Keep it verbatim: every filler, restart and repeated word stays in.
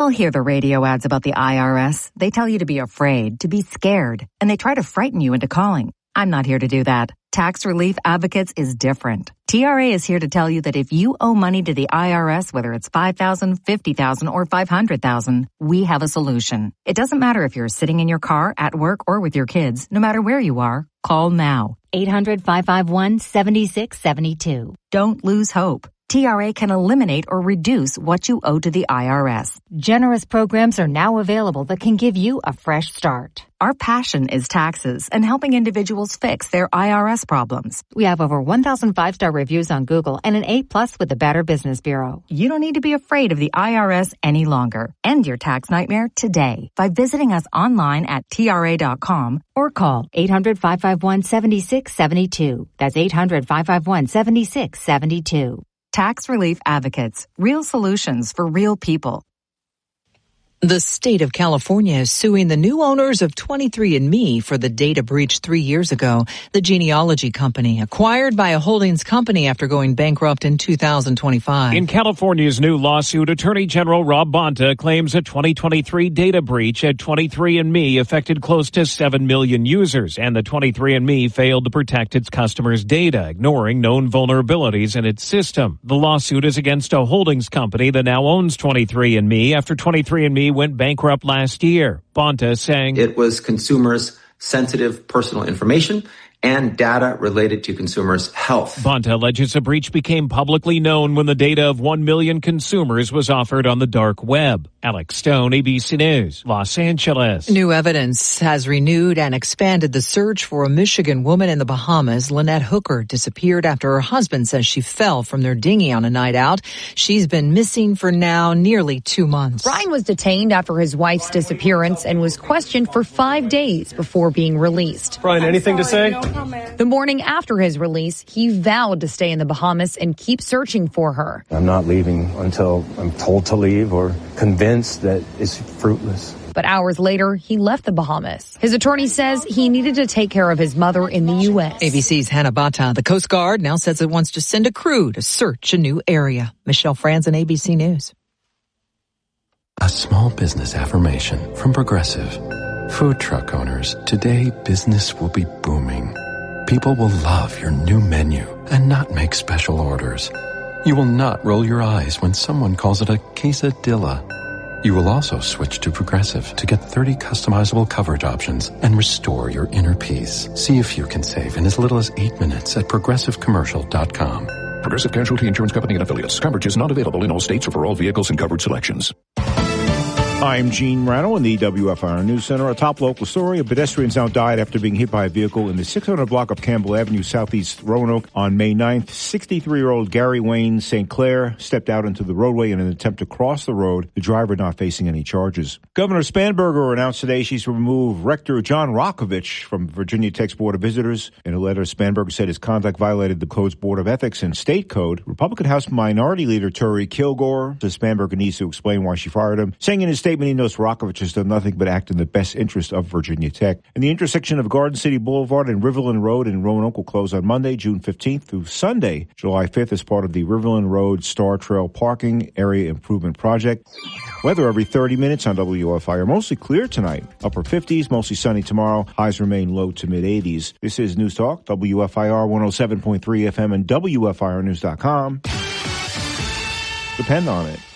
all hear the radio ads about the I R S. They tell you to be afraid, to be scared, and they try to frighten you into calling. I'm not here to do that. Tax Relief Advocates is different. T R A is here to tell you that if you owe money to the I R S, whether it's five thousand dollars, fifty thousand dollars, or five hundred thousand dollars, we have a solution. It doesn't matter if you're sitting in your car, at work, or with your kids. No matter where you are, call now. eight hundred, five five one, seven six seven two. Don't lose hope. T R A can eliminate or reduce what you owe to the I R S. Generous programs are now available that can give you a fresh start. Our passion is taxes and helping individuals fix their I R S problems. We have over one thousand five-star reviews on Google and an A plus with the Better Business Bureau. You don't need to be afraid of the I R S any longer. End your tax nightmare today by visiting us online at T R A dot com or call eight hundred, five five one, seven six seven two. That's eight hundred, five five one, seven six seven two. Tax Relief Advocates. Real solutions for real people. The state of California is suing the new owners of twenty-three and me for the data breach three years ago. The genealogy company, acquired by a holdings company after going bankrupt in two thousand twenty-five. In California's new lawsuit, Attorney General Rob Bonta claims a twenty twenty-three data breach at twenty-three and me affected close to seven million users, and the twenty-three and me failed to protect its customers' data, ignoring known vulnerabilities in its system. The lawsuit is against a holdings company that now owns twenty-three and me after twenty-three and me went bankrupt last year. Bonta saying it was consumers' sensitive personal information and data related to consumers' health. Bonta alleges a breach became publicly known when the data of one million consumers was offered on the dark web. Alex Stone, A B C News, Los Angeles. New evidence has renewed and expanded the search for a Michigan woman in the Bahamas. Lynette Hooker disappeared after her husband says she fell from their dinghy on a night out. She's been missing for now nearly two months. Brian was detained after his wife's disappearance and was questioned for five days before being released. Brian, anything to say? The morning after his release, he vowed to stay in the Bahamas and keep searching for her. I'm not leaving until I'm told to leave or convinced that it's fruitless. But hours later, he left the Bahamas. His attorney says he needed to take care of his mother in the U S. A B C's Hannah Bata. The Coast Guard now says it wants to send a crew to search a new area. Michelle Franzen, A B C News. A small business affirmation from Progressive. Food truck owners, today business will be booming. People will love your new menu and not make special orders. You will not roll your eyes when someone calls it a quesadilla. You will also switch to Progressive to get thirty customizable coverage options and restore your inner peace. See if you can save in as little as eight minutes at progressive commercial dot com. Progressive Casualty Insurance Company and Affiliates. Coverage is not available in all states or for all vehicles and covered selections. I'm Gene Rano in the W F I R News Center. A top local story. A pedestrian now died after being hit by a vehicle in the six hundred block of Campbell Avenue, Southeast Roanoke on May ninth. sixty-three-year-old Gary Wayne Saint Clair stepped out into the roadway in an attempt to cross the road, the driver not facing any charges. Governor Spanberger announced today she's to remove Rector John Rokovich from Virginia Tech's Board of Visitors. In a letter, Spanberger said his conduct violated the code's Board of Ethics and State Code. Republican House Minority Leader Terry Kilgore says Spanberger needs to explain why she fired him, saying in his statement he knows Rokovich has done nothing but act in the best interest of Virginia Tech. And the intersection of Garden City Boulevard and Riverland Road in Roanoke will close on Monday, June fifteenth through Sunday, July fifth as part of the Riverland Road Star Trail Parking Area Improvement Project. Weather every thirty minutes on W F I R. Mostly clear tonight. Upper fifties, mostly sunny tomorrow. Highs remain low to mid eighties. This is News Talk, W F I R one oh seven point three F M and W F I R news dot com. Depend on it.